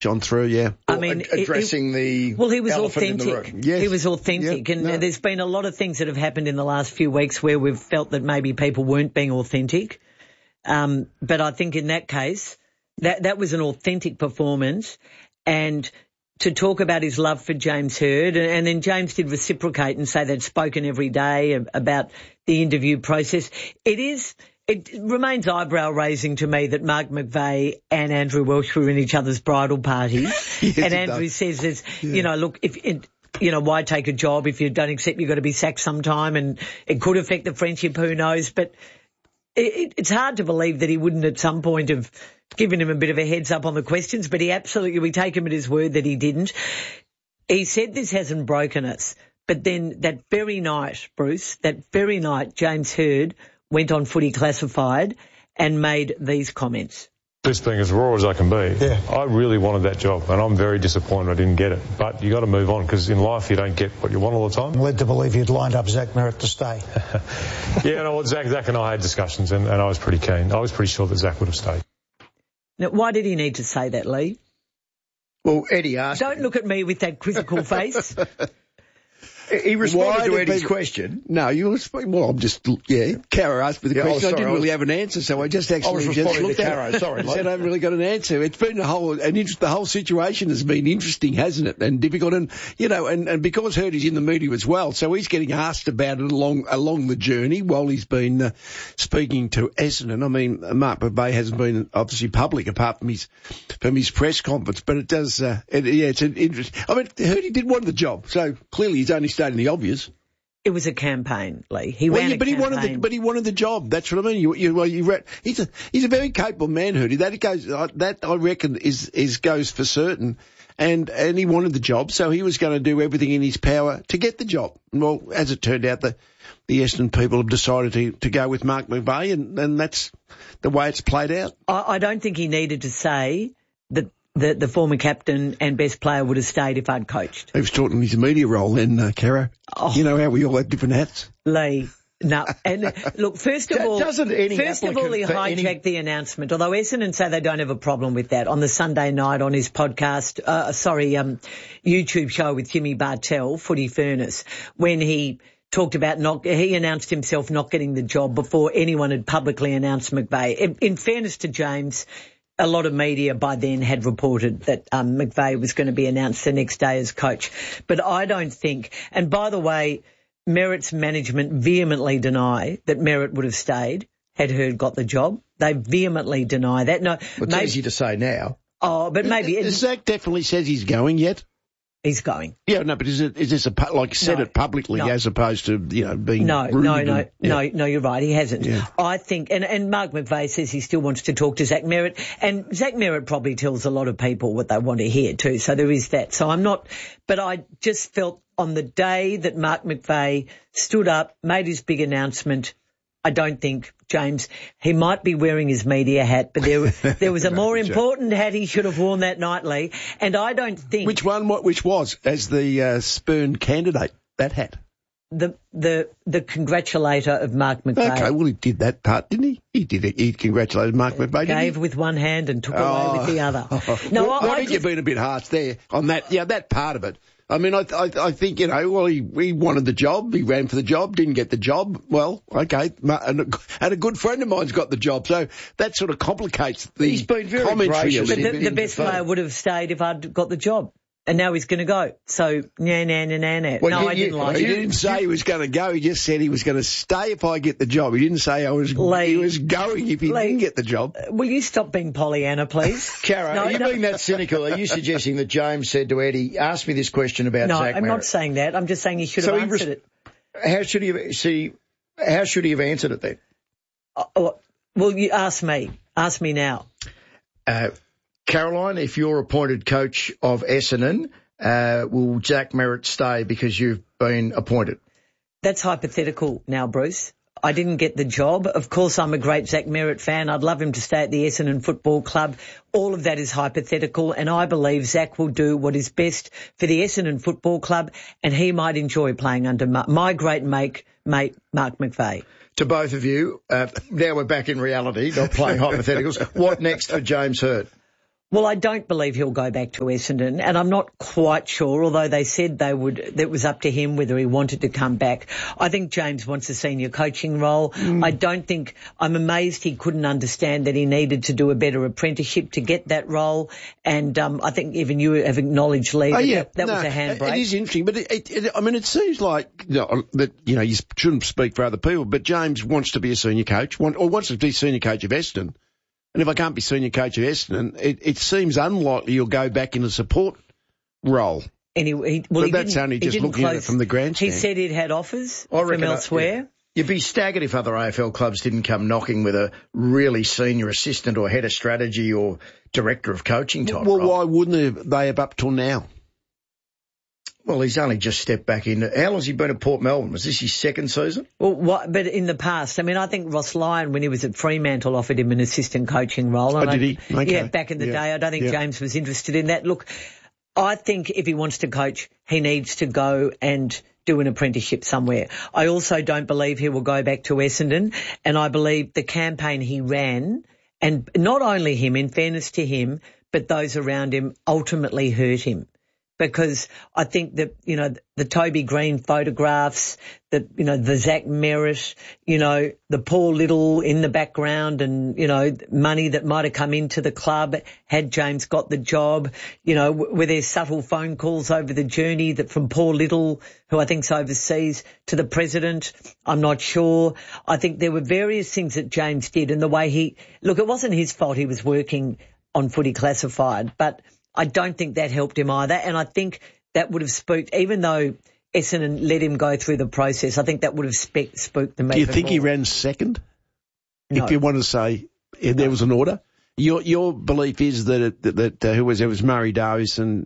John through, yeah. I mean, addressing the well, he was elephant in the authentic. room. Yes. He was authentic, Yeah, and no. there's been a lot of things that have happened in the last few weeks where we've felt that maybe people weren't being authentic. But I think in that case, that was an authentic performance, and to talk about his love for James Hird, and then James did reciprocate and say they'd spoken every day about the interview process. It remains eyebrow-raising to me that Mark McVeigh and Andrew Welsh were in each other's bridal parties. Yes, and Andrew says, look, why take a job if you don't accept you've got to be sacked sometime, and it could affect the friendship, who knows. But it's hard to believe that he wouldn't at some point have given him a bit of a heads up on the questions, but we take him at his word that he didn't. He said this hasn't broken us. But then that very night, Bruce, James Hird went on Footy Classified and made these comments. Just being as raw as I can be, I really wanted that job, and I'm very disappointed I didn't get it. But you got to move on, because in life you don't get what you want all the time. I'm led to believe you'd lined up Zach Merrett to stay. Zach and I had discussions, and I was pretty keen. I was pretty sure that Zach would have stayed. Now, why did he need to say that, Lee? Well, Eddie asked... Don't look at me with that quizzical face. He responded to Eddie's question. No, I'm just, Cara asked me the question. I didn't really have an answer, so I just actually looked at Cara. Sorry, I haven't really got an answer. It's been the whole situation has been interesting, hasn't it? And difficult, and because Hird is in the media as well, so he's getting asked about it along the journey while he's been speaking to Essendon. I mean, Mark McVeigh hasn't been obviously public apart from his press conference, but it does. It's an interest. I mean, Hird did want the job, so clearly he's only stating the obvious. It was a campaign, Lee. He wanted the job. That's what I mean. He's a very capable man, Hird. That I reckon goes for certain. And he wanted the job, so he was going to do everything in his power to get the job. Well, as it turned out, the Essendon people have decided to go with Mark McVeigh, and that's the way it's played out. I don't think he needed to say that the former captain and best player would have stayed if I'd coached. He was talking his media role then, Cara. Oh. You know how we all have different hats. Lee. No, and look, first of all, he hijacked the announcement, although Essendon say they don't have a problem with that. On the Sunday night on his podcast, YouTube show with Jimmy Bartell, Footy Furnace, when he talked about he announced himself not getting the job before anyone had publicly announced McVeigh. In fairness to James, a lot of media by then had reported that McVeigh was going to be announced the next day as coach. But I don't think, and by the way, Merritt's management vehemently deny that Merritt would have stayed had Hird got the job. They vehemently deny that. No, it's easy to say now. Oh, but maybe... Zach definitely says he's going yet. He's going. Yeah, no, but is this it publicly as opposed to, being... No, you're right. He hasn't. Yeah. I think, and Mark McVeigh says he still wants to talk to Zach Merrett, and Zach Merrett probably tells a lot of people what they want to hear too, so there is that. So but I just felt on the day that Mark McVeigh stood up, made his big announcement, I don't think, James, he might be wearing his media hat, but there was a more important hat he should have worn that night, Lee. And I don't think... Which one? Which was, as the spurned candidate, that hat? The congratulator of Mark McVeigh. Okay, well, he did that part, didn't he? He did it. He congratulated Mark McVeigh, Gave with one hand and took away with the other. No, I think you've been a bit harsh there on that. Yeah, that part of it. I mean, I think, he wanted the job. He ran for the job, didn't get the job. Well, okay. And a good friend of mine's got the job. So that sort of complicates the He's been very commentary. gracious. But the best player would have stayed if I'd got the job. And now he's going to go. So, nah. Well, I didn't like it. He didn't say he was going to go. He just said he was going to stay if I get the job. He didn't say he was going if he didn't get the job. Will you stop being Pollyanna, please? Cara, are you being that cynical? Are you suggesting that James said to Eddie, ask me this question about Zach Merrett? No, I'm not saying that. I'm just saying he should have answered it. How should he have answered it then? Well, you ask me. Ask me now. Caroline, if you're appointed coach of Essendon, will Zach Merrett stay because you've been appointed? That's hypothetical now, Bruce. I didn't get the job. Of course, I'm a great Zach Merrett fan. I'd love him to stay at the Essendon Football Club. All of that is hypothetical, and I believe Zach will do what is best for the Essendon Football Club, and he might enjoy playing under my great mate, Mark McVeigh. To both of you, now we're back in reality, not playing hypotheticals. What next for James Hird? Well, I don't believe he'll go back to Essendon, and I'm not quite sure, although they said they would, that it was up to him whether he wanted to come back. I think James wants a senior coaching role. I'm amazed he couldn't understand that he needed to do a better apprenticeship to get that role, and I think even you have acknowledged, Lee, that was a handbrake. It is interesting, but it seems like that you shouldn't speak for other people, but James wants to be a senior coach, or wants to be senior coach of Essendon. And if I can't be senior coach of Essendon, it seems unlikely you'll go back in a support role. But that's only just looking at it from the grandstand. He said he'd had offers from elsewhere. Yeah. You'd be staggered if other AFL clubs didn't come knocking with a really senior assistant or head of strategy or director of coaching type role. Well, why wouldn't they have up till now? Well, he's only just stepped back in. How long has he been at Port Melbourne? Was this his second season? Well, but in the past, I think Ross Lyon, when he was at Fremantle, offered him an assistant coaching role. And did he? Okay. Yeah, back in the day. I don't think James was interested in that. Look, I think if he wants to coach, he needs to go and do an apprenticeship somewhere. I also don't believe he will go back to Essendon, and I believe the campaign he ran, and not only him, in fairness to him, but those around him, ultimately hurt him. Because I think that, the Toby Green photographs, the Zach Merritt, the Paul Little in the background and, money that might have come into the club had James got the job, were there subtle phone calls over the journey that from Paul Little, who I think's overseas, to the president. I'm not sure. I think there were various things that James did and the way it wasn't his fault he was working on Footy Classified, but I don't think that helped him either, and I think that would have spooked, even though Essendon let him go through the process, I think that would have spooked them. Do you think he ran second? No. If you want to say there was an order? Your belief is that who was it? Was Murray Davis and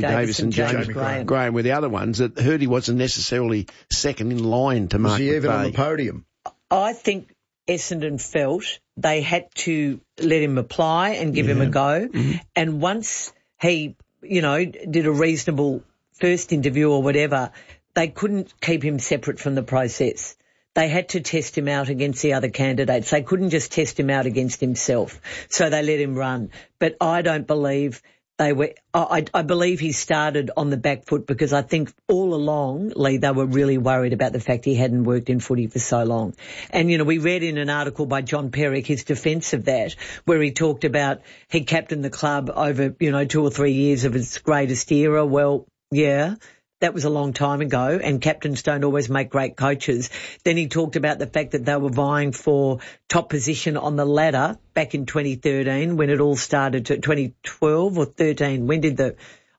James Graham were the other ones, that Hurdy wasn't necessarily second in line to Mark McVeigh. Was he even on the podium? I think Essendon felt they had to let him apply and give him a go, and once he, did a reasonable first interview or whatever, they couldn't keep him separate from the process. They had to test him out against the other candidates. They couldn't just test him out against himself. So they let him run. But I don't believe they were, I believe he started on the back foot because I think all along, Lee, they were really worried about the fact he hadn't worked in footy for so long. And, we read in an article by John Perrick his defence of that, where he talked about he captained the club over, 2 or 3 years of its greatest era. Well, yeah, that was a long time ago, and captains don't always make great coaches. Then he talked about the fact that they were vying for top position on the ladder back in 2013 when it all started, to 2012 or 13. When did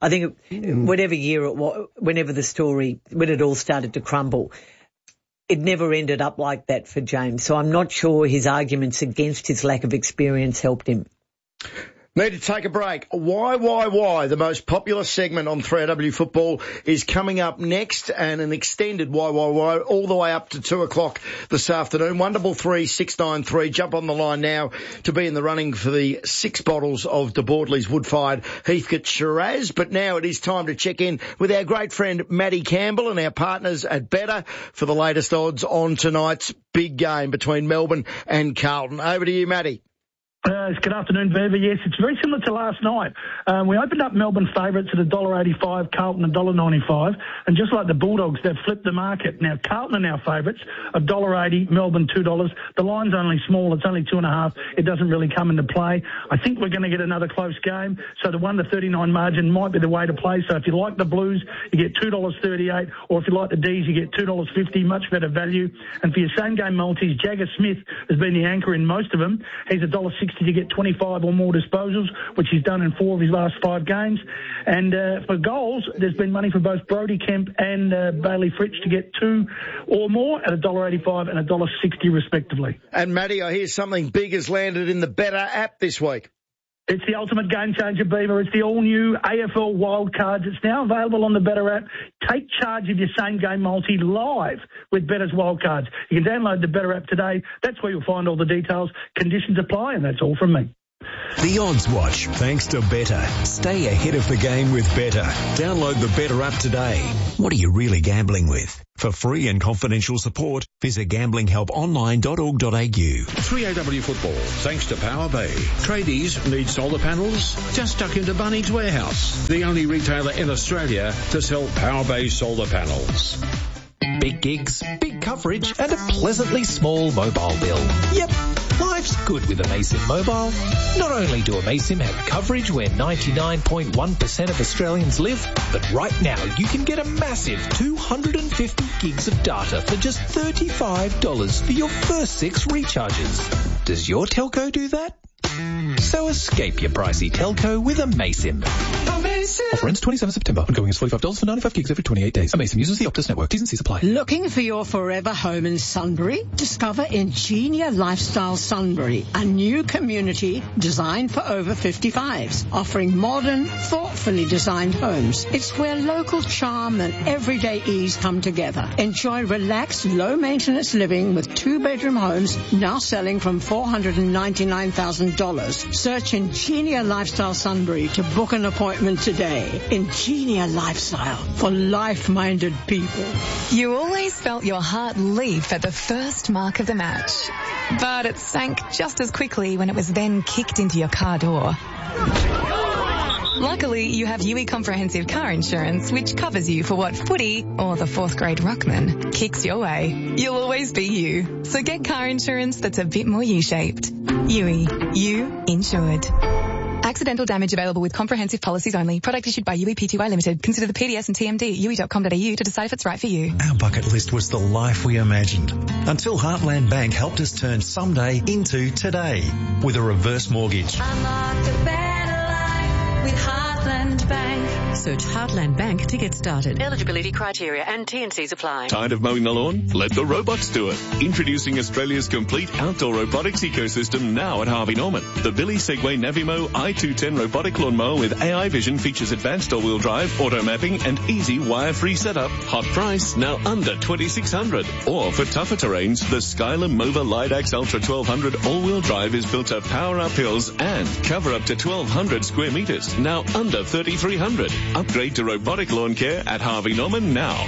whatever year it was, when it all started to crumble. It never ended up like that for James. So I'm not sure his arguments against his lack of experience helped him. Need to take a break. Why? The most popular segment on 3AW Football is coming up next, and an extended why all the way up to 2 o'clock this afternoon. 133 693. Jump on the line now to be in the running for the 6 bottles of De Bordley's wood-fired Heathcote Shiraz. But now it is time to check in with our great friend Matty Campbell and our partners at Betr for the latest odds on tonight's big game between Melbourne and Carlton. Over to you, Matty. Good afternoon, Beaver. Yes, it's very similar to last night. We opened up Melbourne favourites at $1.85, Carlton $1.95, and just like the Bulldogs, they've flipped the market. Now, Carlton are now favourites, $1.80, Melbourne $2. The line's only small, it's only 2.5. It doesn't really come into play. I think we're going to get another close game, so the 1-39 margin might be the way to play. So if you like the Blues, you get $2.38, or if you like the D's, you get $2.50, much better value. And for your same-game multis, Jagger Smith has been the anchor in most of them. He's $1.60 to get 25 or more disposals, which he's done in 4 of his last 5 games. And for goals, there's been money for both Brody Kemp and Bailey Fritsch to get 2 or more at $1.85 and $1.60 respectively. And Matty, I hear something big has landed in the Betr app this week. It's the ultimate game changer, Beaver. It's the all-new AFL Wildcards. It's now available on the Betr app. Take charge of your same-game multi live with Betr's Wildcards. You can download the Betr app today. That's where you'll find all the details. Conditions apply, and that's all from me. The Odds Watch, thanks to Better. Stay ahead of the game with Better. Download the Better app today. What are you really gambling with? For free and confidential support, visit gamblinghelponline.org.au. 3AW Football, thanks to Power Bay. Tradies need solar panels? Just duck into Bunnings Warehouse, the only retailer in Australia to sell Power Bay solar panels. Big gigs, big coverage, and a pleasantly small mobile bill. Yep, life's good with Amaysim Mobile. Not only do Amaysim have coverage where 99.1% of Australians live, but right now you can get a massive 250 gigs of data for just $35 for your first 6 recharges. Does your telco do that? So escape your pricey telco with Amaysim. Offer ends 27 September. Ongoing is $45 for 95 gigs every 28 days. Amaysim uses the Optus network. T's and C's apply. Looking for your forever home in Sunbury? Discover Ingenia Lifestyle Sunbury, a new community designed for over 55s, offering modern, thoughtfully designed homes. It's where local charm and everyday ease come together. Enjoy relaxed, low-maintenance living with 2-bedroom homes now selling from $499,000. Search Ingenia Lifestyle Sunbury to book an appointment today. Ingenia Lifestyle for life-minded people. You always felt your heart leap at the first mark of the match, but it sank just as quickly when it was then kicked into your car door. Luckily, you have UE Comprehensive Car Insurance, which covers you for what footy or the 4th grade ruckman kicks your way. You'll always be you. So get car insurance that's a bit more U-shaped. UE. You insured. Accidental damage available with comprehensive policies only. Product issued by UE Pty Limited. Consider the PDS and TMD at UE.com.au to decide if it's right for you. Our bucket list was the life we imagined until Heartland Bank helped us turn someday into today with a reverse mortgage. Unlock a better life with Heartland Bank. Search Heartland Bank to get started. Eligibility criteria and T&Cs apply. Tired of mowing the lawn? Let the robots do it. Introducing Australia's complete outdoor robotics ecosystem now at Harvey Norman. The Billy Segway Navimo i210 robotic lawnmower with AI vision features advanced all-wheel drive, auto mapping, and easy wire-free setup. Hot price, now under $2,600. Or for tougher terrains, the Skylum Mova Lidax Ultra 1200 all-wheel drive is built to power up hills and cover up to 1,200 square meters. Now under $3,300. Upgrade to robotic lawn care at Harvey Norman now.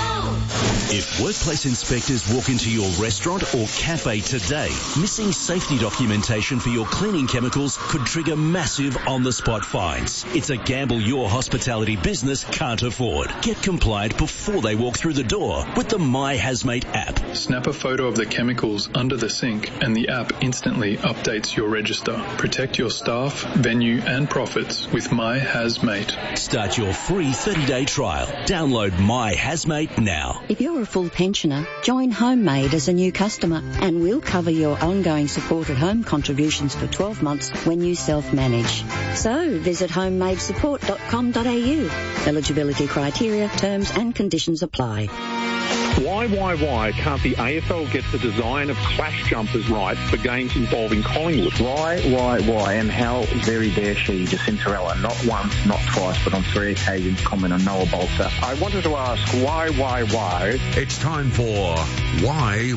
If workplace inspectors walk into your restaurant or cafe today, missing safety documentation for your cleaning chemicals could trigger massive on-the-spot fines. It's a gamble your hospitality business can't afford. Get compliant before they walk through the door with the My Hazmate app. Snap a photo of the chemicals under the sink and the app instantly updates your register. Protect your staff, venue and profits with My Hazmate. Start your free 30-day trial. Download My Hazmate now. If you're a full pensioner, join Homemade as a new customer and we'll cover your ongoing supported home contributions for 12 months when you self-manage. So visit homemadesupport.com.au. Eligibility criteria, terms and conditions apply. Why can't the AFL get the design of clash jumpers right for games involving Collingwood? Why, and how very dare she, Jacintarella, not once, not twice, but on 3 occasions comment on Noah Bolter? I wanted to ask why? It's time for Why?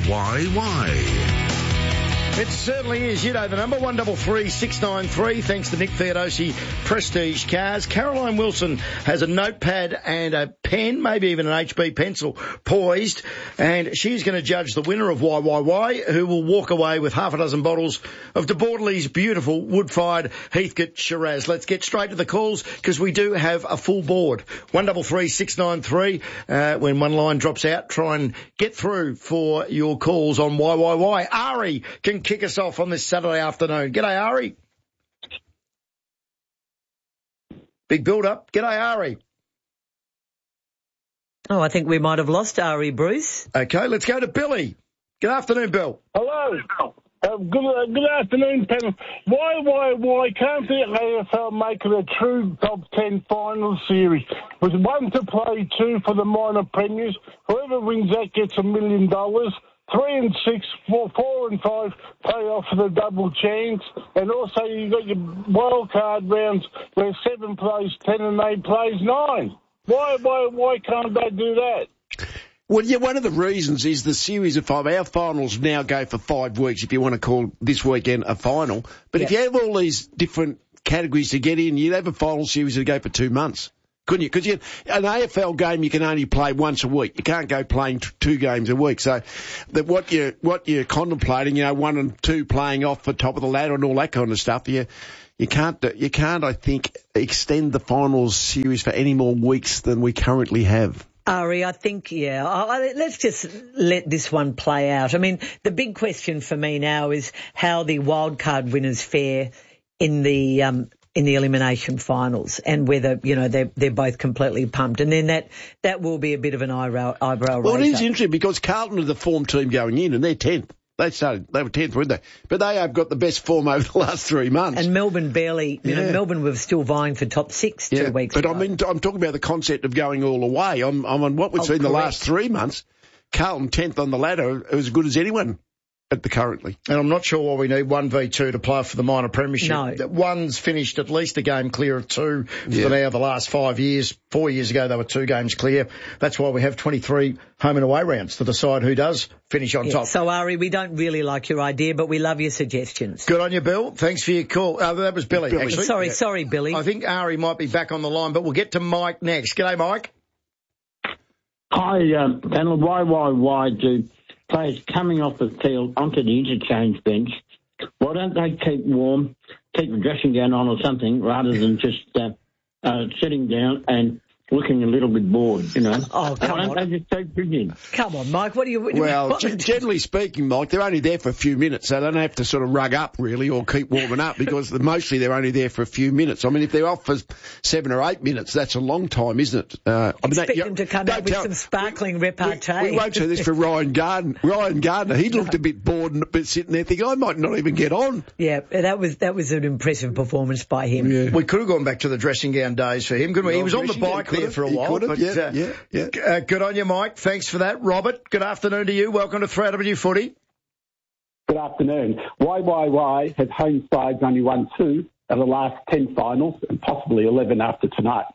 It certainly is. You know the number, 133693, thanks to Nick Theodosi Prestige Cars. Caroline Wilson has a notepad and a pen, maybe even an HB pencil, poised, and she's going to judge the winner of Why, who will walk away with half a dozen bottles of De Bordeley's beautiful wood-fired Heathcote Shiraz. Let's get straight to the calls, because we do have a full board. 133693. When one line drops out, try and get through for your calls on Why. Ari can kick us off on this Saturday afternoon. G'day, Ari. Big build-up. G'day, Ari. Oh, I think we might have lost Ari, Bruce. Okay, let's go to Billy. Good afternoon, Bill. Hello. Good afternoon, panel. Why can't the AFL make it a true top 10 final series with 1 to play, 2 for the minor premiers? Whoever wins that gets $1 million. 3 and 6, 4 and 5 play off for the double chance, and also you've got your wild card rounds where 7 plays 10 and 8 plays 9. Why can't they do that? Well, yeah, one of the reasons is the series of 5. Our finals now go for 5 weeks, if you want to call this weekend a final. But if you have all these different categories to get in, you'd have a final series that go for 2 months, couldn't you? Because an AFL game you can only play once a week. You can't go playing 2 games a week. So that what you're contemplating, 1 and 2 playing off the top of the ladder and all that kind of stuff, you can't, I think, extend the finals series for any more weeks than we currently have. Ari, I think, let's just let this one play out. I mean, the big question for me now is how the wildcard winners fare in the elimination finals, and whether, they're both completely pumped. And then that will be a bit of an eyebrow raiser. Well, it is interesting because Carlton are the form team going in, and they're 10th. They were 10th, weren't they? But they have got the best form over the last 3 months. And Melbourne barely, Melbourne were still vying for top 6 2 weeks ago. But I mean, I'm talking about the concept of going all the way. I'm on what we've seen the last 3 months. Carlton 10th on the ladder, as good as anyone at the currently. And I'm not sure why we need 1v2 to play for the minor premiership. No. One's finished at least a game clear of 2 for now the last 5 years. 4 years ago, they were 2 games clear. That's why we have 23 home and away rounds to decide who does finish on top. So, Ari, we don't really like your idea, but we love your suggestions. Good on you, Bill. Thanks for your call. That was Billy, actually. Sorry, Billy. I think Ari might be back on the line, but we'll get to Mike next. G'day, Mike. Hi, panel. Why do players coming off the field onto the interchange bench, why don't they keep warm, keep the dressing gown on or something, rather than just sitting down and looking a little bit bored, Oh, come on. They just take brilliant. Come on, Mike, what do you... Well, generally speaking, Mike, they're only there for a few minutes. They don't have to sort of rug up, really, or keep warming up, because mostly they're only there for a few minutes. I mean, if they're off for 7 or 8 minutes, that's a long time, isn't it? Expect them to come out with some sparkling repartee. We won't say this for Ryan Gardner. Ryan Gardner, he looked a bit bored and a bit sitting there thinking, I might not even get on. Yeah, that was an impressive performance by him. Yeah. We could have gone back to the dressing gown days for him, couldn't we? He was on the bike there for a while. Good on you, Mike. Thanks for that. Robert, good afternoon to you. Welcome to 3AW Footy. Good afternoon. Why have home sides only won 2 of the last 10 finals and possibly 11 after tonight?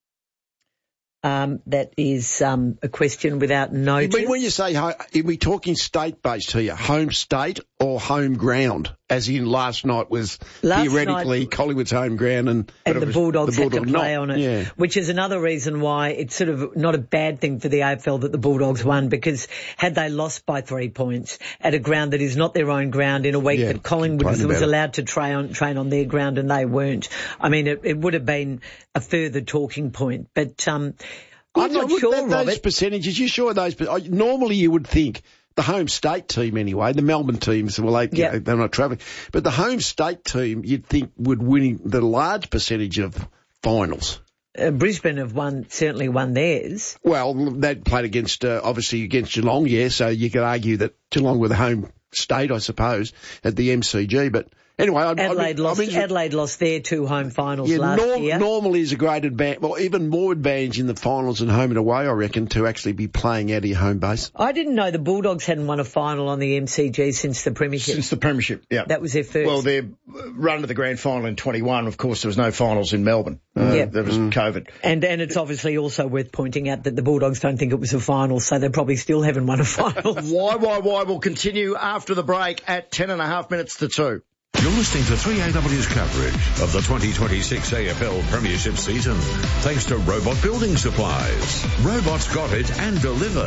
That is a question without notice. But when you say home, are we talking state-based here? Home state or home ground? As in last night was theoretically Collingwood's home ground and the Bulldogs had to play on it, which is another reason why it's sort of not a bad thing for the AFL that the Bulldogs won, because had they lost by 3 points at a ground that is not their own ground in a week that Collingwood was allowed to train on their ground and they weren't, I mean, it would have been a further talking point. But I'm not sure, Robert. Those percentages, you sure those... Normally you would think... The home state team, anyway, the Melbourne teams, they're not travelling. But the home state team, you'd think, would win the large percentage of finals. Brisbane have certainly won theirs. Well, they played obviously against Geelong, so you could argue that Geelong were the home state, I suppose, at the MCG. But anyway, Adelaide lost their 2 home finals last year. Normally is a great advantage, well, even more advantage in the finals than home and away, I reckon, to actually be playing out of your home base. I didn't know the Bulldogs hadn't won a final on the MCG since the Premiership. Since the Premiership, yeah. That was their first. Well, their run to the grand final in 21, of course, there was no finals in Melbourne. There was COVID. And it's obviously also worth pointing out that the Bulldogs don't think it was a final, so they probably still haven't won a final. Why will continue after the break at 10.5 minutes to 2. You're listening to 3AW's coverage of the 2026 AFL Premiership season, thanks to Robot Building Supplies. Robots got it and deliver.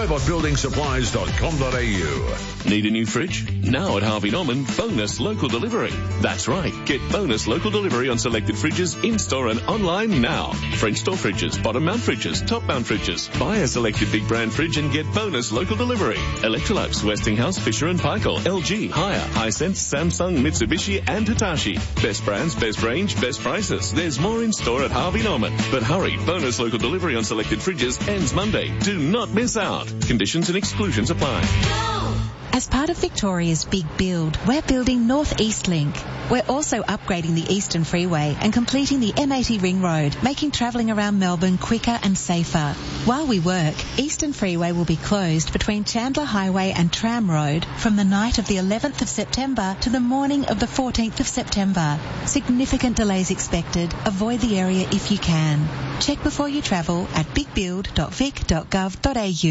RobotBuildingSupplies.com.au. Need a new fridge? Now at Harvey Norman, bonus local delivery. That's right. Get bonus local delivery on selected fridges in-store and online now. French door fridges, bottom mount fridges, top mount fridges. Buy a selected big brand fridge and get bonus local delivery. Electrolux, Westinghouse, Fisher & Paykel, LG, Haier, Hisense, Samsung, Mitsubishi and Hitachi. Best brands, best range, best prices. There's more in store at Harvey Norman. But hurry, bonus local delivery on selected fridges ends Monday. Do not miss out. Conditions and exclusions apply. As part of Victoria's Big Build, we're building North East Link. We're also upgrading the Eastern Freeway and completing the M80 Ring Road, making travelling around Melbourne quicker and safer. While we work, Eastern Freeway will be closed between Chandler Highway and Tram Road from the night of the 11th of September to the morning of the 14th of September. Significant delays expected. Avoid the area if you can. Check before you travel at bigbuild.vic.gov.au.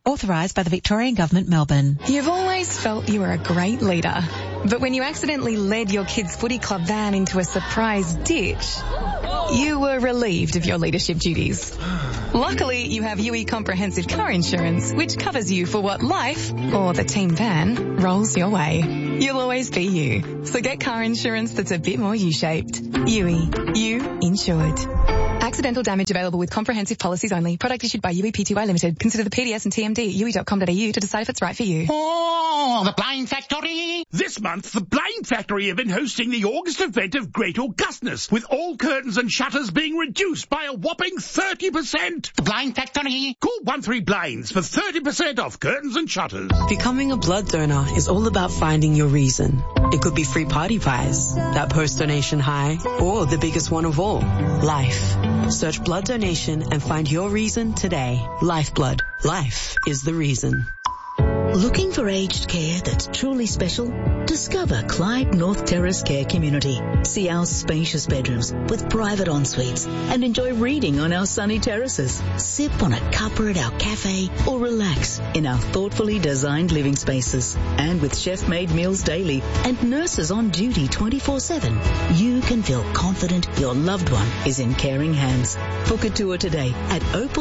Authorised by the Victorian Government, Melbourne. You've always felt you were a great leader. But when you accidentally led your kids' footy club van into a surprise ditch, you were relieved of your leadership duties. Luckily, you have UE Comprehensive Car Insurance, which covers you for what life, or the team van, rolls your way. You'll always be you. So get car insurance that's a bit more U-shaped. UE. You insured. Accidental damage available with comprehensive policies only. Product issued by UE Pty Limited. Consider the PDS and TMD at UE.com.au to decide if it's right for you. Oh, the Blind Factory! This month, the Blind Factory have been hosting the August event of Great Augustness, with all curtains and shutters being reduced by a whopping 30%. The Blind Factory! Call 13Blinds for 30% off curtains and shutters. Becoming a blood donor is all about finding your reason. It could be free party pies, that post-donation high, or the biggest one of all, life. Search blood donation and find your reason today. Lifeblood. Life is the reason. Looking for aged care that's truly special? Discover Clyde North Terrace Care Community. See our spacious bedrooms with private en-suites and enjoy reading on our sunny terraces. Sip on a cuppa at our cafe or relax in our thoughtfully designed living spaces. And with chef-made meals daily and nurses on duty 24/7, you can feel confident your loved one is in caring hands. Book a tour today at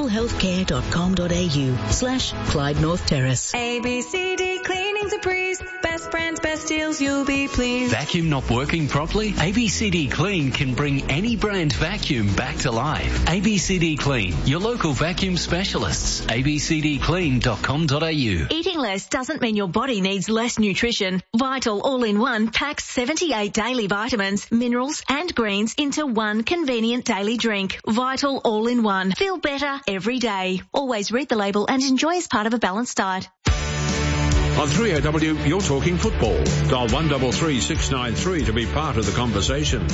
opalhealthcare.com.au/Clyde North Terrace. ABCD Cleaning's a breeze. Best brands, best deals, you'll be pleased. Vacuum not working properly? ABCD Clean can bring any brand vacuum back to life. ABCD Clean, your local vacuum specialists. abcdclean.com.au. Eating less doesn't mean your body needs less nutrition. Vital All-in-One packs 78 daily vitamins, minerals and greens into one convenient daily drink. Vital All-in-One. Feel better every day. Always read the label and enjoy as part of a balanced diet. On 3AW, you're talking football. Dial 133693 to be part of the conversation.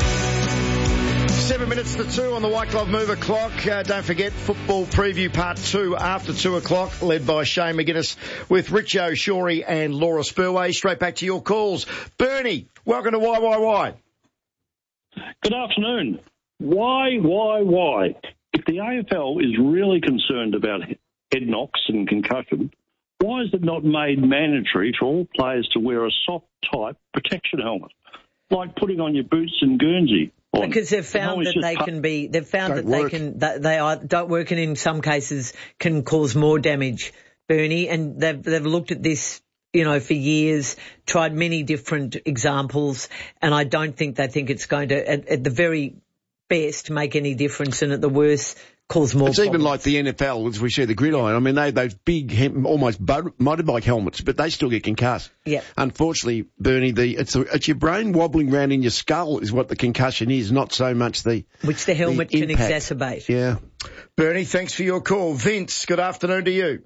7 minutes to 2 on the White Glove Mover clock. Don't forget, football preview part 2 after 2 o'clock, led by Shane McGuinness with Richie Shorey and Laura Spurway. Straight back to your calls. Bernie, welcome to Why? Good afternoon. Why? If the AFL is really concerned about head knocks and concussion, why is it not made mandatory for all players to wear a soft-type protection helmet, like putting on your boots and Guernsey? Because they've found that they can be, they've found that they can, they are, don't work, and in some cases can cause more damage, Bernie, and they've looked at this, for years, tried many different examples, and I don't think they think it's going to, at the very best, make any difference, and at the worst, cause more It's problems. even like the NFL, as we see the gridiron. I mean, those big, almost motorbike helmets, but they still get concussed. Yeah. Unfortunately, Bernie, it's your brain wobbling around in your skull is what the concussion is, not so much which the helmet can exacerbate. Yeah. Bernie, thanks for your call. Vince, good afternoon to you.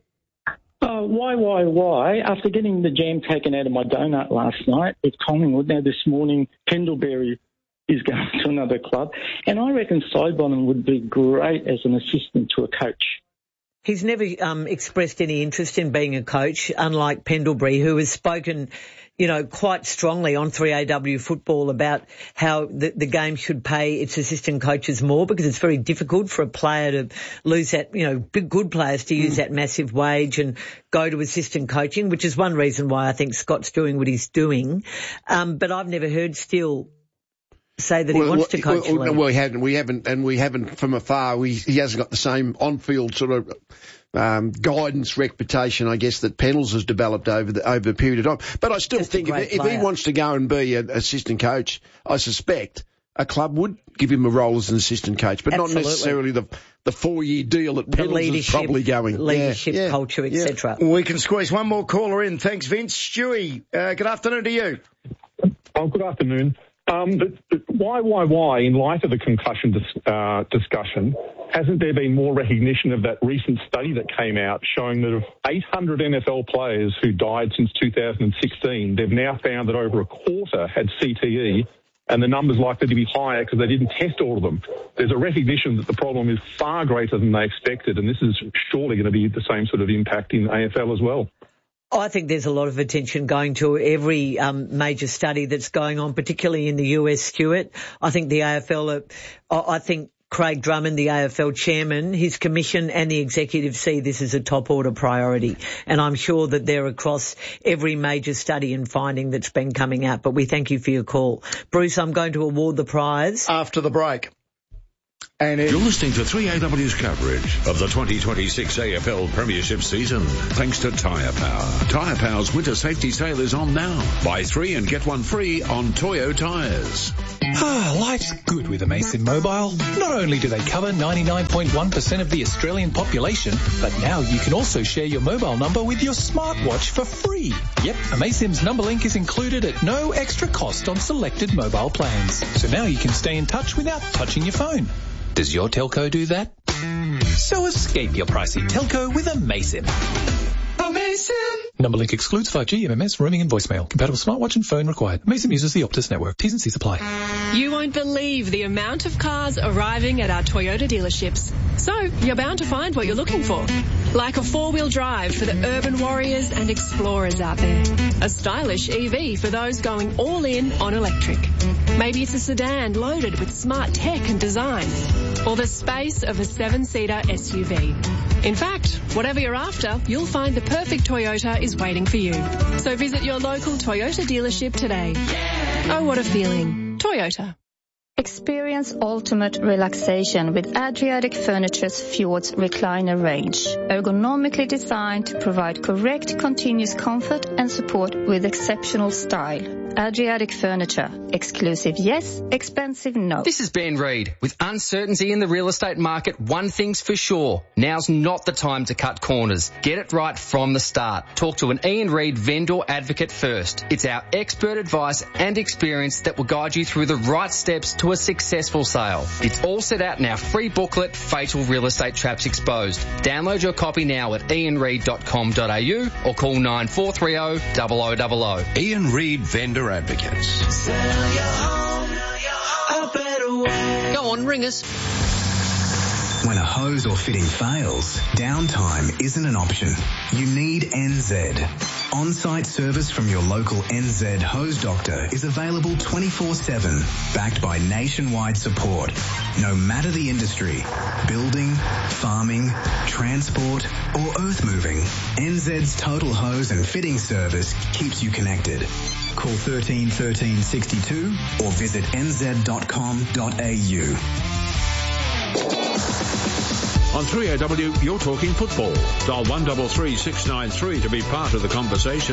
Why? After getting the jam taken out of my donut last night with Collingwood, now this morning, Pendlebury is going to another club. And I reckon Sidebottom would be great as an assistant to a coach. He's never expressed any interest in being a coach, unlike Pendlebury, who has spoken, quite strongly on 3AW football about how the game should pay its assistant coaches more, because it's very difficult for a player to lose that, big good players to use that massive wage and go to assistant coaching, which is one reason why I think Scott's doing what he's doing. But I've never heard Steele say that he wants to coach. We haven't from afar. He hasn't got the same on-field sort of guidance reputation, I guess, that Pennells has developed over the period of time. But I still think if he wants to go and be an assistant coach, I suspect a club would give him a role as an assistant coach, but not necessarily the 4-year deal that Pennells is probably going. Leadership, culture, etc. We can squeeze one more caller in. Thanks, Vince. Stewie, good afternoon to you. Good afternoon. Why, in light of the concussion discussion, hasn't there been more recognition of that recent study that came out showing that of 800 NFL players who died since 2016, they've now found that over a quarter had CTE, and the number's likely to be higher because they didn't test all of them. There's a recognition that the problem is far greater than they expected, and this is surely going to be the same sort of impact in AFL as well. I think there's a lot of attention going to every major study that's going on, particularly in the US, Stuart. I think the AFL, I think Craig Drummond, the AFL chairman, his commission and the executive see this as a top order priority. And I'm sure that they're across every major study and finding that's been coming out. But we thank you for your call. Bruce, I'm going to award the prize after the break. And you're listening to 3AW's coverage of the 2026 AFL Premiership season, thanks to Tyre Power. Tyre Power's winter safety sale is on now. Buy 3 and get 1 free on Toyo tyres. Life's good with Amaysim Mobile. Not only do they cover 99.1% of the Australian population, but now you can also share your mobile number with your smartwatch for free. Yep, Amaysim's number link is included at no extra cost on selected mobile plans. So now you can stay in touch without touching your phone. Does your telco do that? So escape your pricey telco with Amaysim. Amaysim! Number link excludes 5G, MMS, roaming and voicemail. Compatible smartwatch and phone required. Amaysim uses the Optus network. T's and C's apply. You won't believe the amount of cars arriving at our Toyota dealerships. So you're bound to find what you're looking for. Like a 4-wheel drive for the urban warriors and explorers out there. A stylish EV for those going all in on electric. Maybe it's a sedan loaded with smart tech and design. Or the space of a 7-seater SUV. In fact, whatever you're after, you'll find the perfect Toyota is waiting for you. So visit your local Toyota dealership today. Oh, what a feeling. Toyota. Experience ultimate relaxation with Adriatic Furniture's Fjords recliner range. Ergonomically designed to provide correct continuous comfort and support with exceptional style. Adriatic Furniture. Exclusive yes, expensive no. This is Ben Reid. With uncertainty in the real estate market, one thing's for sure. Now's not the time to cut corners. Get it right from the start. Talk to an Ian Reid vendor advocate first. It's our expert advice and experience that will guide you through the right steps to a successful sale. It's all set out in our free booklet, Fatal Real Estate Traps Exposed. Download your copy now at ianreid.com.au or call 9430 0000. Ian Reid Vendor Advocates. Sell your home a better way. Go on, ring us. When a hose or fitting fails, downtime isn't an option. You need NZ. On-site service from your local NZ hose doctor is available 24/7, backed by nationwide support. No matter the industry, building, farming, transport or earth moving, NZ's total hose and fitting service keeps you connected. Call 13 13 62 or visit nz.com.au. On 3AW, you're talking football. Dial 133 693 to be part of the conversation.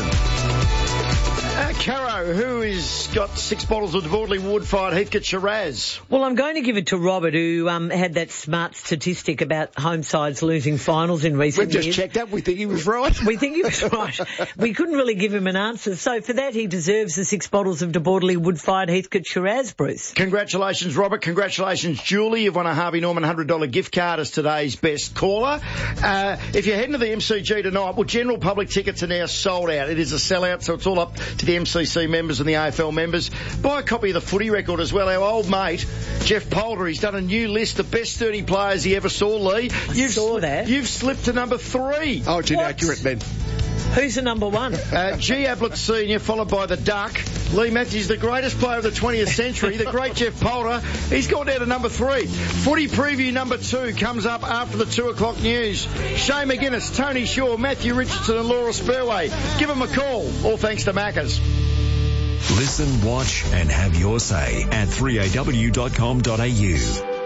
Caro, who has got 6 bottles of Debordley Wood-fired Heathcote Shiraz? Well, I'm going to give it to Robert, who had that smart statistic about home sides losing finals in recent years. We've just checked that. We think he was right. We think he was right. We couldn't really give him an answer. So for that, he deserves the 6 bottles of Debordley Wood-fired Heathcote Shiraz, Bruce. Congratulations, Robert. Congratulations, Julie. You've won a Harvey Norman $100 gift card as today's best caller. If you're heading to the MCG tonight, well, general public tickets are now sold out. It is a sellout, so it's all up to the MCC members and the AFL members. Buy a copy of the Footy Record as well. Our old mate, Jeff Poulter, he's done a new list, the best 30 players he ever saw, Lee. I saw that. You've slipped to number 3. Oh, it's inaccurate, Ben. Who's the number 1? G. Ablett Sr., followed by the Duck. Lee Matthews, the greatest player of the 20th century, the great Jeff Poulter. He's gone down to number 3. Footy Preview number 2 comes up after the 2 o'clock news. Shane McGuinness, Tony Shaw, Matthew Richardson and Laura Spurway. Give them a call. All thanks to Macca's. Listen, watch and have your say at 3aw.com.au.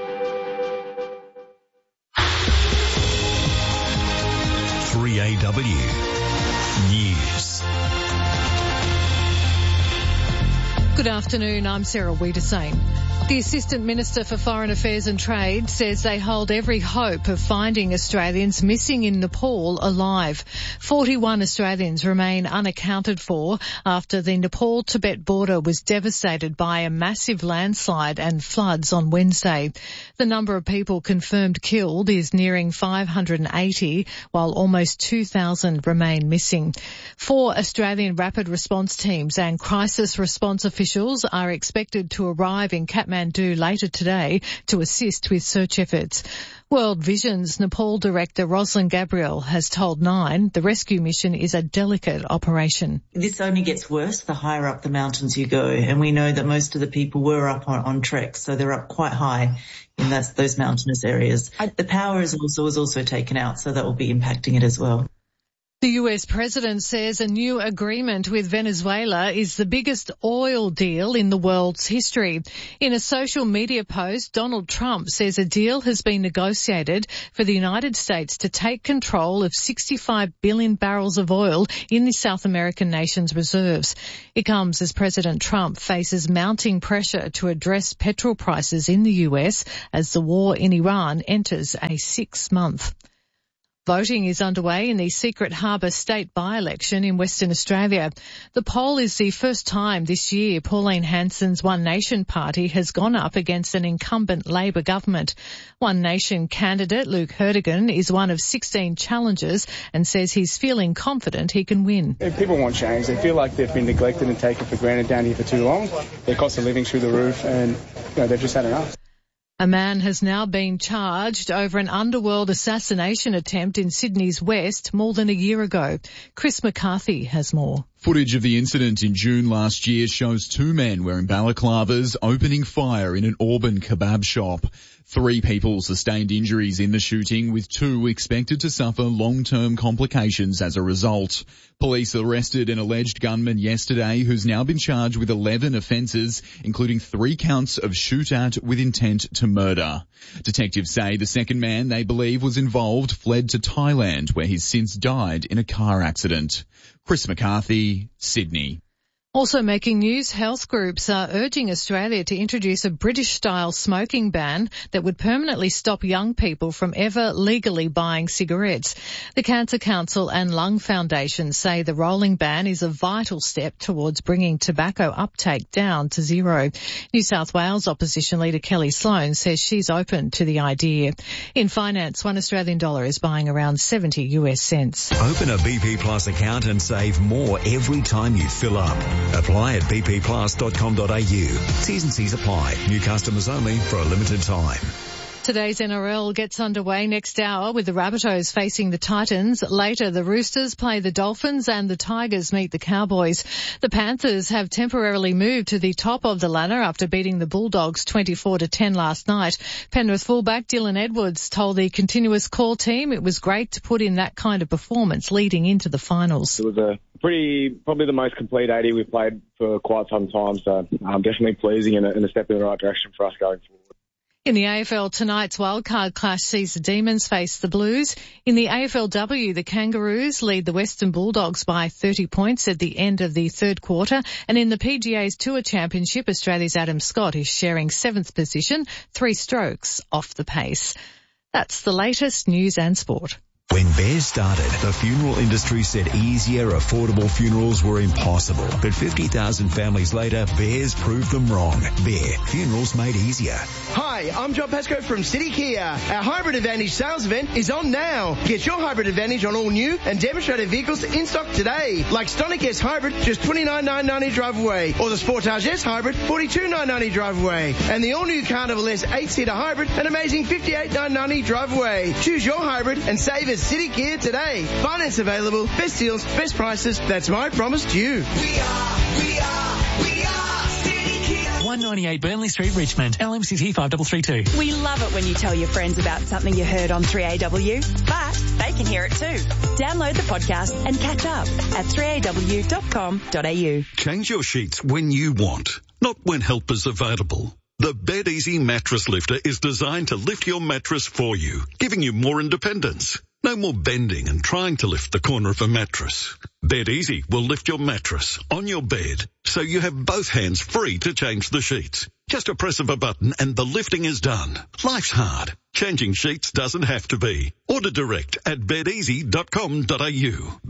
News. Good afternoon, I'm Sarah Wiedersane. The Assistant Minister for Foreign Affairs and Trade says they hold every hope of finding Australians missing in Nepal alive. 41 Australians remain unaccounted for after the Nepal-Tibet border was devastated by a massive landslide and floods on Wednesday. The number of people confirmed killed is nearing 580, while almost 2,000 remain missing. 4 Australian rapid response teams and crisis response officials are expected to arrive in Kathmandu Kathmandu later today to assist with search efforts. World Vision's Nepal director Rosalind Gabriel has told Nine the rescue mission is a delicate operation. This only gets worse the higher up the mountains you go, and we know that most of the people were up on treks, so they're up quite high in those mountainous areas. The power was also taken out, so that will be impacting it as well. The US president says a new agreement with Venezuela is the biggest oil deal in the world's history. In a social media post, Donald Trump says a deal has been negotiated for the United States to take control of 65 billion barrels of oil in the South American nation's reserves. It comes as President Trump faces mounting pressure to address petrol prices in the US as the war in Iran enters a 6th month. Voting is underway in the Secret Harbour state by-election in Western Australia. The poll is the first time this year Pauline Hanson's One Nation party has gone up against an incumbent Labor government. One Nation candidate Luke Hertigan is one of 16 challengers and says he's feeling confident he can win. If people want change, they feel like they've been neglected and taken for granted down here for too long. Their cost of living through the roof and they've just had enough. A man has now been charged over an underworld assassination attempt in Sydney's west more than a year ago. Chris McCarthy has more. Footage of the incident in June last year shows two men wearing balaclavas opening fire in an Auburn kebab shop. 3 people sustained injuries in the shooting, with 2 expected to suffer long-term complications as a result. Police arrested an alleged gunman yesterday who's now been charged with 11 offences, including 3 counts of shoot-at with intent to murder. Detectives say the second man they believe was involved fled to Thailand, where he's since died in a car accident. Chris McCarthy, Sydney. Also making news, health groups are urging Australia to introduce a British-style smoking ban that would permanently stop young people from ever legally buying cigarettes. The Cancer Council and Lung Foundation say the rolling ban is a vital step towards bringing tobacco uptake down to zero. New South Wales opposition leader Kelly Sloan says she's open to the idea. In finance, $1 Australian is buying around 70 US cents. Open a BP Plus account and save more every time you fill up. Apply at bpplus.com.au. T's and C's apply. New customers only for a limited time. Today's NRL gets underway next hour with the Rabbitohs facing the Titans. Later, the Roosters play the Dolphins and the Tigers meet the Cowboys. The Panthers have temporarily moved to the top of the ladder after beating the Bulldogs 24-10 last night. Penrith fullback Dylan Edwards told the Continuous Call team it was great to put in that kind of performance leading into the finals. It was probably the most complete 80 we've played for quite some time, so definitely pleasing and a step in the right direction for us going forward. In the AFL, tonight's wildcard clash sees the Demons face the Blues. In the AFLW, the Kangaroos lead the Western Bulldogs by 30 points at the end of the third quarter. And in the PGA's Tour Championship, Australia's Adam Scott is sharing 7th position, 3 strokes off the pace. That's the latest news and sport. When Bears started, the funeral industry said easier, affordable funerals were impossible. But 50,000 families later, Bears proved them wrong. Bear, funerals made easier. Hi, I'm John Pascoe from City Kia. Our Hybrid Advantage sales event is on now. Get your Hybrid Advantage on all new and demonstrated vehicles in stock today. Like Stonic S Hybrid, just $29,990 drive away. Or the Sportage S Hybrid, $42,990 drive away. And the all-new Carnival S 8-seater Hybrid, an amazing $58,990 drive away. Choose your hybrid and save us City Kia today. Finance available, best deals, best prices. That's my promise to you. We are City Kia. 198 Burnley Street, Richmond. LMCT 5332. We love it when you tell your friends about something you heard on 3AW, but they can hear it too. Download the podcast and catch up at 3aw.com.au. Change your sheets when you want, not when help is available. The BedEasy Mattress Lifter is designed to lift your mattress for you, giving you more independence. No more bending and trying to lift the corner of a mattress. BedEasy will lift your mattress on your bed so you have both hands free to change the sheets. Just a press of a button and the lifting is done. Life's hard. Changing sheets doesn't have to be. Order direct at bedeasy.com.au.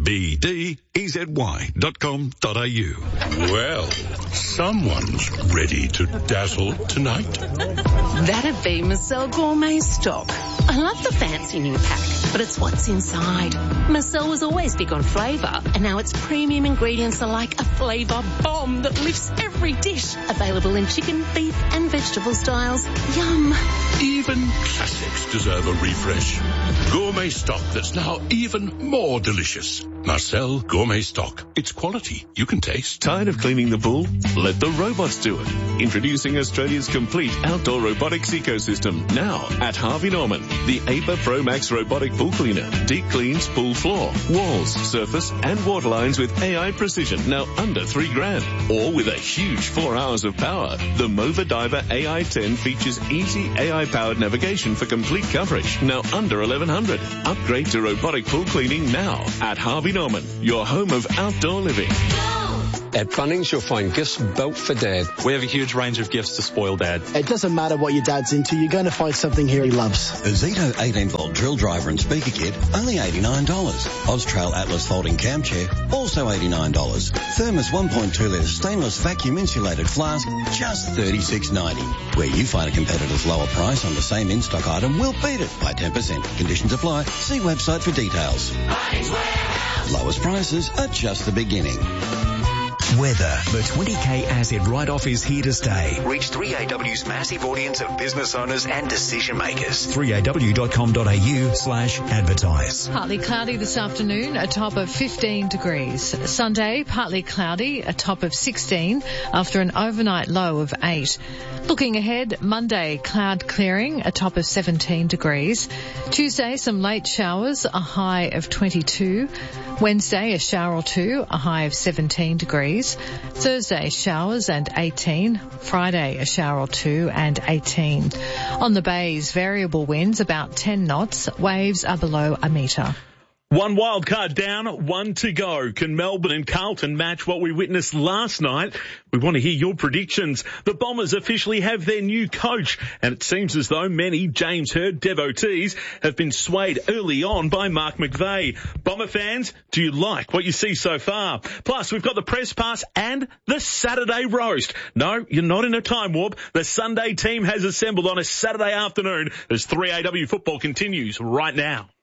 BDEZY.com.au. Well, someone's ready to dazzle tonight. That'd be Marcel Gourmet stock. I love the fancy new pack. but it's what's inside. Marcel was always big on flavour, and now its premium ingredients are like a flavour bomb that lifts every dish. Available in chicken, beef and vegetable styles. Yum. Even classics deserve a refresh. Gourmet stock that's now even more delicious. Marcel Gourmet Stock. It's quality you can taste. Tired of cleaning the pool? Let the robots do it. Introducing Australia's complete outdoor robotics ecosystem now at Harvey Norman. The APA Pro Max robotic pool cleaner. Deep cleans pool floor, walls, surface and water lines with AI precision, now under $3,000. Or with a huge 4 hours of power. The Mova Diver AI-10 features easy AI-powered navigation for complete coverage, now under $1,100. Upgrade to robotic pool cleaning now at Harvey Norman, your home of outdoor living. At Bunnings, you'll find gifts built for Dad. We have a huge range of gifts to spoil Dad. It doesn't matter what your dad's into, you're going to find something here he loves. A Zito 18-volt drill driver and speaker kit, only $89. Austrail Atlas folding cam chair, also $89. Thermos 1.2-litre stainless vacuum insulated flask, just $36.90. Where you find a competitor's lower price on the same in-stock item, we'll beat it by 10%. Conditions apply. See website for details. Lowest prices are just the beginning. Weather. The 20K asset write-off is here to stay. Reach 3AW's massive audience of business owners and decision makers. 3aw.com.au/advertise. Partly cloudy this afternoon, a top of 15 degrees. Sunday, partly cloudy, a top of 16 after an overnight low of 8. Looking ahead, Monday, cloud clearing, a top of 17 degrees. Tuesday, some late showers, a high of 22. Wednesday, a shower or two, a high of 17 degrees. Thursday, showers and 18. Friday, a shower or two and 18. On the bays, variable winds about 10 knots. Waves are below a metre. One wild card down, one to go. Can Melbourne and Carlton match what we witnessed last night? We want to hear your predictions. The Bombers officially have their new coach, and it seems as though many James Hird devotees have been swayed early on by Mark McVeigh. Bomber fans, do you like what you see so far? Plus, we've got the press pass and the Saturday roast. No, you're not in a time warp. The Sunday team has assembled on a Saturday afternoon as 3AW football continues right now.